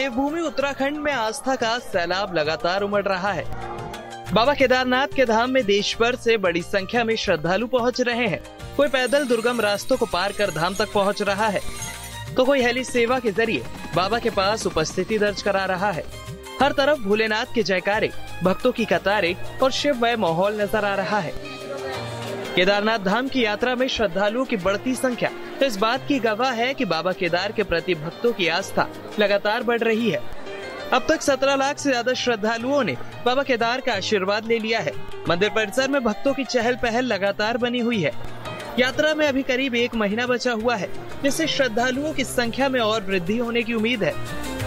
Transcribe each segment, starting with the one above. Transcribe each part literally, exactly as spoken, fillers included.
देवभूमि उत्तराखंड में आस्था का सैलाब लगातार उमड़ रहा है। बाबा केदारनाथ के धाम में देश भर से बड़ी संख्या में श्रद्धालु पहुंच रहे हैं। कोई पैदल दुर्गम रास्तों को पार कर धाम तक पहुंच रहा है, तो कोई हेली सेवा के जरिए बाबा के पास उपस्थिति दर्ज करा रहा है। हर तरफ भोलेनाथ के जयकारे, भक्तों की कतारें और शिवमय माहौल नजर आ रहा है। केदारनाथ धाम की यात्रा में श्रद्धालुओं की बढ़ती संख्या तो इस बात की गवाह है कि बाबा केदार के प्रति भक्तों की आस्था लगातार बढ़ रही है। अब तक सत्रह लाख से ज्यादा श्रद्धालुओं ने बाबा केदार का आशीर्वाद ले लिया है। मंदिर परिसर में भक्तों की चहल पहल लगातार बनी हुई है। यात्रा में अभी करीब एक महीना बचा हुआ है, जिससे श्रद्धालुओं की संख्या में और वृद्धि होने की उम्मीद है।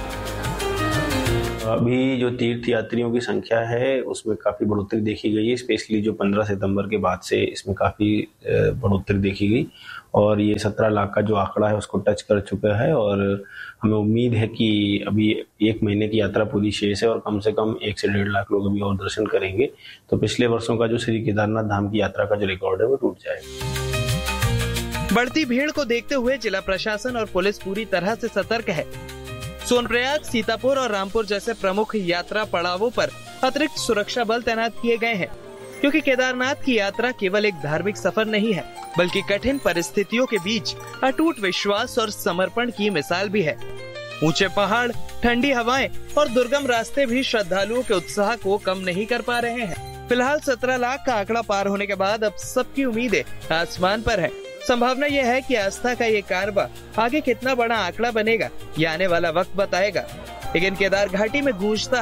अभी जो तीर्थ यात्रियों की संख्या है उसमें काफी बढ़ोतरी देखी गई है। स्पेशली जो पंद्रह सितंबर के बाद से इसमें काफी बढ़ोतरी देखी गई और ये सत्रह लाख का जो आंकड़ा है उसको टच कर चुका है। और हमें उम्मीद है कि अभी एक महीने की यात्रा पूरी शेष है और कम से कम एक से डेढ़ लाख लोग अभी और दर्शन करेंगे, तो पिछले वर्षों का जो श्री केदारनाथ धाम की यात्रा का जो रिकॉर्ड है वो टूट जाएगा। बढ़ती भीड़ को देखते हुए जिला प्रशासन और पुलिस पूरी तरह से सतर्क है। सोनप्रयाग, सीतापुर और रामपुर जैसे प्रमुख यात्रा पड़ावों पर अतिरिक्त सुरक्षा बल तैनात किए गए हैं, क्योंकि केदारनाथ की यात्रा केवल एक धार्मिक सफर नहीं है, बल्कि कठिन परिस्थितियों के बीच अटूट विश्वास और समर्पण की मिसाल भी है। ऊंचे पहाड़, ठंडी हवाएं और दुर्गम रास्ते भी श्रद्धालुओं के उत्साह को कम नहीं कर पा रहे हैं। फिलहाल सत्रह लाख का आंकड़ा पार होने के बाद अब सबकी उम्मीदें आसमान पर है। संभावना यह है कि आस्था का ये कारवा आगे कितना बड़ा आंकड़ा बनेगा, ये आने वाला वक्त बताएगा। लेकिन केदार घाटी में गूंजता